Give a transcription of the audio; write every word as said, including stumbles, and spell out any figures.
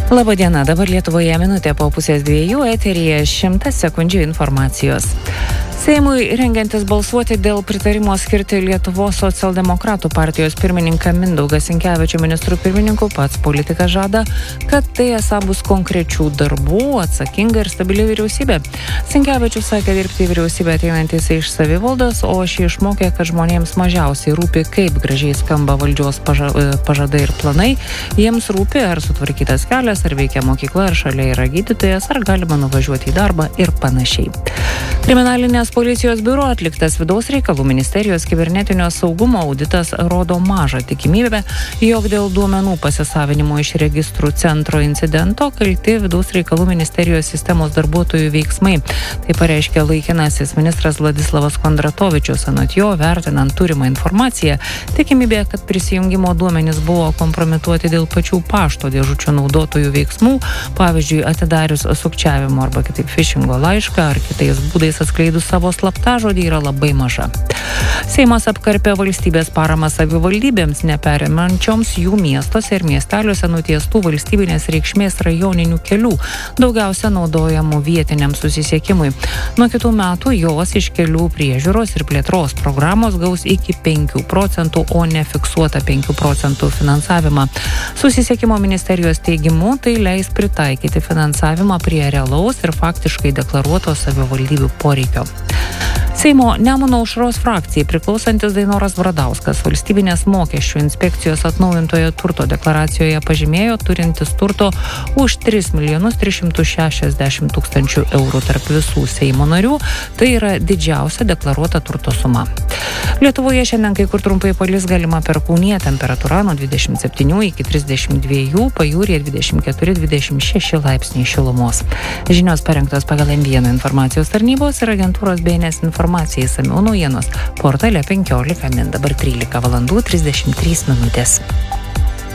Labadiena, dabar Lietuvoje minutė po pusės dviejų, eteryje šimtas sekundžių informacijos. Seimui rengiantis balsuoti dėl pritarimo skirti Lietuvos socialdemokratų partijos pirmininką Mindaugą Sinkevičių ministrų pirmininku, pats politikas žada, kad tai esą bus konkrečių darbų, atsakinga ir stabili vyriausybė. Sinkevičius sakė dirbti vyriausybę ateinantis iš savivaldos, o šį išmokė, kad žmonėms mažiausiai rūpi, kaip gražiai skamba valdžios paža, pažadai ir planai. Jiems rūpi, ar sutvarkytas kelias, ar veikia mokykla, ar šalia yra gydytojas, ar galima nuvažiuoti į darbą ir panašiai. Kriminalinės policijos biuro atliktas vidaus reikalų ministerijos kibernetinio saugumo auditas rodo mažą tikimybę, jog dėl duomenų pasisavinimo iš registrų centro incidento kalti vidaus reikalų ministerijos sistemos darbuotojų veiksmai. Tai pareiškė laikinasis ministras Vladislavas Kondratovičius. Anot jo, vertinant turimą informaciją, tikimybė, kad prisijungimo duomenys buvo kompromituoti dėl pačių pašto dėžučių naudotojų veiksmų, pavyzdžiui, atidarius sukčiavimo arba kitaip phishingo laišką ar kitais būdais atskleidus savo slaptažodį, yra labai maža. Seimas apkarpė valstybės paramą savivaldybėms, neperimančioms jų miestuose ir miesteliuose nutiestų valstybinės reikšmės rajoninių kelių, daugiausia naudojamų vietiniam susisiekimui. Nuo kitų metų jos iš kelių priežiūros ir plėtros programos gaus iki penkių procentų, o ne fiksuota penkių procentų finansavimą. Susisiekimo ministerijos teigimu tai leis pritaikyti finansavimą prie realaus ir faktiškai deklaruoto savivaldybių poreikio. Seimo Nemuno aušros frakcijai priklausantis Dainoras Bradauskas valstybinės mokesčių inspekcijos atnaujintoje turto deklaracijoje pažymėjo turintis turto už tris milijonus tris šimtus šešiasdešimt tūkstančių eurų tarp visų Seimo narių. Tai yra didžiausia deklaruota turto suma. Lietuvoje šiandien kai kur trumpai palis, galima perkūnija, temperatūra nuo dvidešimt septynių iki trisdešimt dviejų, pajūryje dvidešimt keturi dvidešimt šeši laipsniai šilumos. Žinios parengtos pagal M vieną informacijos tarnybos ir agentūros B N S informacija, išsamiau naujienos portale penkiolika min, dabar trylika valandų trisdešimt trys minutės.